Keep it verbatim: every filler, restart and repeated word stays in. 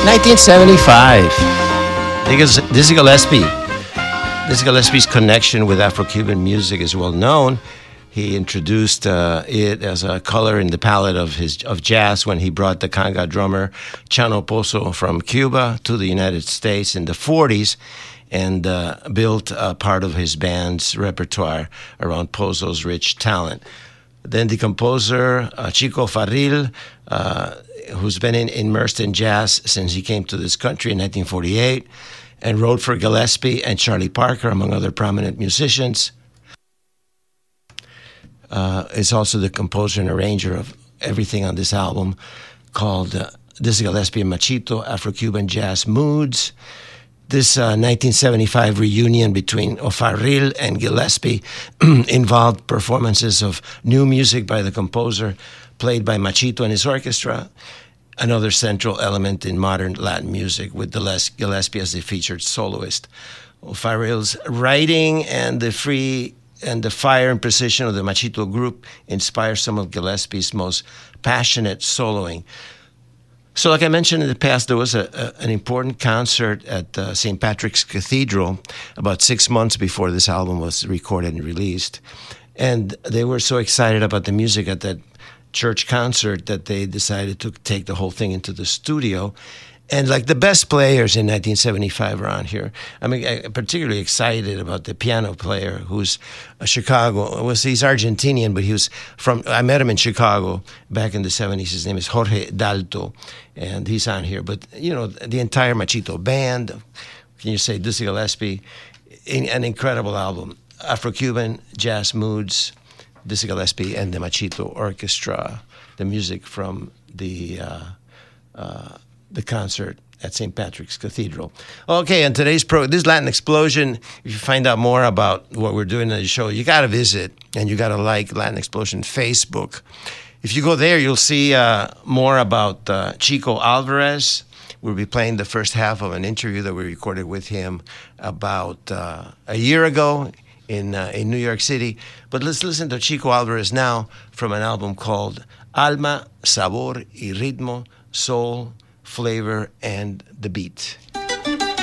nineteen seventy-five. Dizzy Dizzy Gillespie. Dizzy Gillespie's connection with Afro-Cuban music is well known. He introduced uh, it as a color in the palette of his of jazz when he brought the conga drummer Chano Pozo from Cuba to the United States in the forties, and uh, built a part of his band's repertoire around Pozo's rich talent. Then the composer uh, Chico Farril, uh, who's been in, immersed in jazz since he came to this country in nineteen forty-eight, and wrote for Gillespie and Charlie Parker, among other prominent musicians. Uh, is also the composer and arranger of everything on this album, called uh, Dizzy Gillespie and Machito, Afro-Cuban Jazz Moods. This uh, nineteen seventy-five reunion between Farril and Gillespie involved performances of new music by the composer, played by Machito and his orchestra, another central element in modern Latin music, with Gillespie as the featured soloist. Farril's writing and the free and the fire and precision of the Machito group inspire some of Gillespie's most passionate soloing. So like I mentioned in the past, there was a, a, an important concert at uh, Saint Patrick's Cathedral about six months before this album was recorded and released. And they were so excited about the music at that church concert that they decided to take the whole thing into the studio. And like the best players in nineteen seventy-five around here, I mean, I'm particularly excited about the piano player who's a Chicago. Was he's Argentinian, but he was from. I met him in Chicago back in the seventies. His name is Jorge Dalto, and he's on here. But you know, the entire Machito band. Can you say Dizzy Gillespie? An incredible album, Afro-Cuban Jazz Moods, Dizzy Gillespie and the Machito Orchestra. The music from the. Uh, uh, the concert at Saint Patrick's Cathedral. Okay, and today's pro, this Latin Explosion, if you find out more about what we're doing on the show, you got to visit and you got to like Latin Explosion Facebook. If you go there, you'll see uh, more about uh, Chico Alvarez. We'll be playing the first half of an interview that we recorded with him about uh, a year ago in uh, in New York City. But let's listen to Chico Alvarez now from an album called Alma, Sabor y Ritmo, Soul, Flavor, and the Beat.